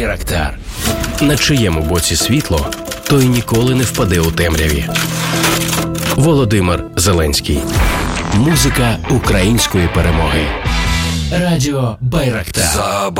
Байрактар. На чиєму боці світло, той ніколи не впаде у темряві. Володимир Зеленський. Музика української перемоги. Радіо Байрактар.